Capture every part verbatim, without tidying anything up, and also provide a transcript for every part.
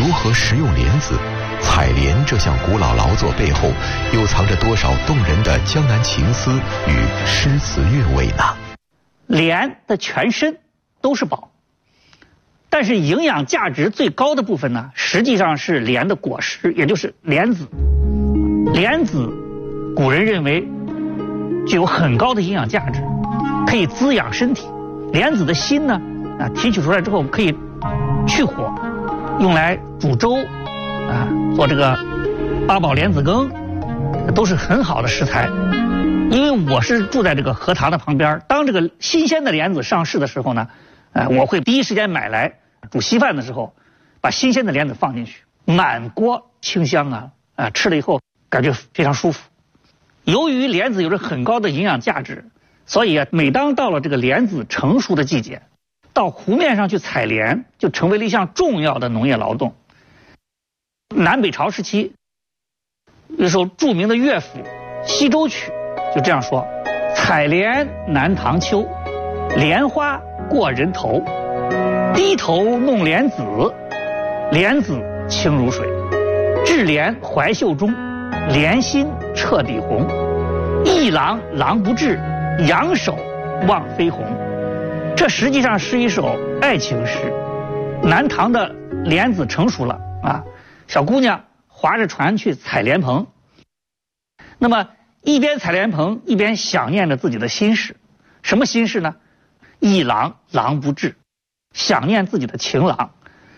如何食用莲子？采莲这项古老劳作背后，又藏着多少动人的江南情思与诗词韵味呢？ 莲的全身都是宝，但是营养价值最高的部分呢，实际上是莲的果实，也就是莲子。莲子，古人认为具有很高的营养价值，可以滋养身体。莲子的心呢，啊，提取出来之后可以去火，用来煮粥，啊，做这个八宝莲子羹，都是很好的食材。因为我是住在这个荷塘的旁边，当这个新鲜的莲子上市的时候呢，呃，我会第一时间买来煮稀饭的时候，把新鲜的莲子放进去，满锅清香啊，啊，吃了以后感觉非常舒服。由于莲子有着很高的营养价值，所以啊，每当到了这个莲子成熟的季节，到湖面上去采莲就成为了一项重要的农业劳动。南北朝时期，有首著名的乐府《西洲曲》就这样说：采莲南塘秋，莲花过人头，低头弄莲子，莲子清如水，置莲怀袖中，莲心彻底红，一郎郎不至，仰首望飞鸿。这实际上是一首爱情诗。南塘的莲子成熟了啊，小姑娘划着船去采莲蓬，那么一边采莲蓬一边想念着自己的心事。什么心事呢？一郎郎不至，想念自己的情郎。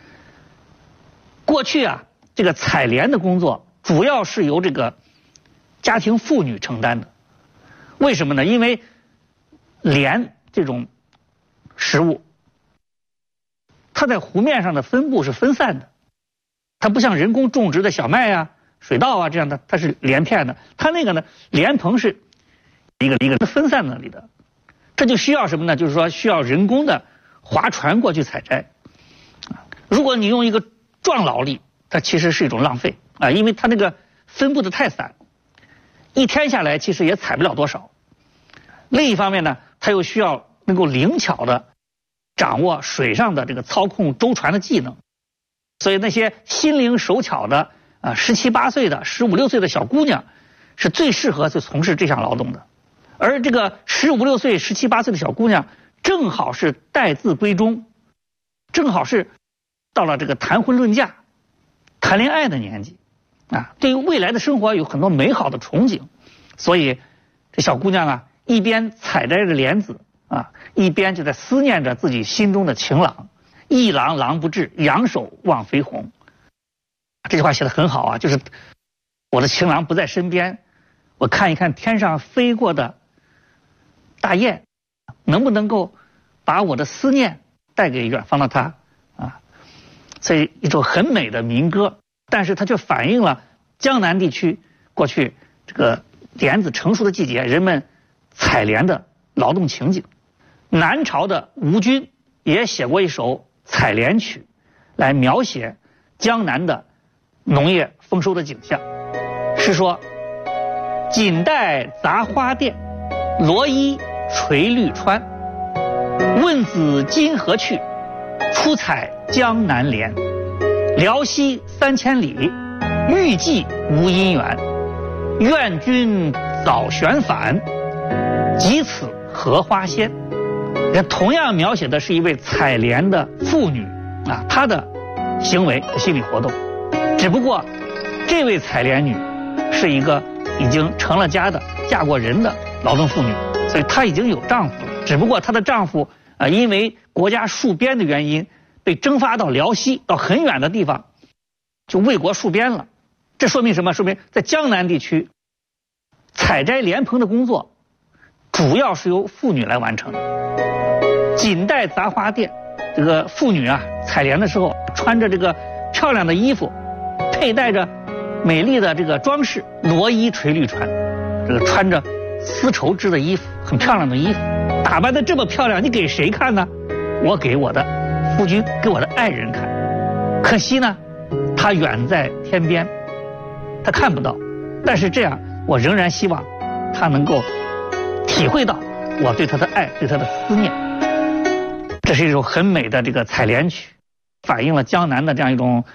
过去啊，这个采莲的工作主要是由这个家庭妇女承担的。为什么呢？因为莲这种食物，它在湖面上的分布是分散的，它不像人工种植的小麦啊、水稻啊这样的，它是连片的。它那个呢，莲蓬是一个一个分散那里的，这就需要什么呢？就是说需要人工的划船过去采摘。如果你用一个壮劳力，它其实是一种浪费啊，因为它那个分布的太散，一天下来其实也采不了多少。另一方面呢，它又需要能够灵巧的掌握水上的这个操控舟船的技能，所以那些心灵手巧的啊，十七八岁的、十五六岁的小姑娘，是最适合去从事这项劳动的。而这个十五六岁、十七八岁的小姑娘，正好是待字闺中，正好是到了这个谈婚论嫁、谈恋爱的年纪啊，对于未来的生活有很多美好的憧憬，所以这小姑娘啊，一边采摘着莲子啊，一边就在思念着自己心中的情郎。一郎郎不至，仰首望飞鸿。这句话写得很好啊，就是我的情郎不在身边，我看一看天上飞过的大雁，能不能够把我的思念带给远方的他啊？所以一首很美的民歌，但是它却反映了江南地区过去这个莲子成熟的季节，人们采莲的劳动情景。南朝的吴均也写过一首采莲曲，来描写江南的农业丰收的景象。是说：锦带杂花店，罗衣垂绿川，问子今何去？出采江南莲。辽西三千里，欲寄无姻缘。愿君早旋返，及此荷花鲜。同样描写的是一位采莲的妇女啊，她的行为和心理活动。只不过这位采莲女是一个已经成了家的、嫁过人的劳动妇女，所以她已经有丈夫了。只不过她的丈夫啊，因为国家戍边的原因，被征发到辽西，到很远的地方，就为国戍边了。这说明什么？说明在江南地区，采摘莲蓬的工作主要是由妇女来完成的。锦带杂花店，这个妇女啊，采莲的时候穿着这个漂亮的衣服，佩戴着美丽的这个装饰，罗衣垂绿川，这个穿着丝绸织的衣服，很漂亮的衣服，打扮得这么漂亮，你给谁看呢？我给我的夫君，给我的爱人看。可惜呢，他远在天边，他看不到。但是这样，我仍然希望他能够体会到我对他的爱，对他的思念。这是一首很美的这个采莲曲，反映了江南的这样一种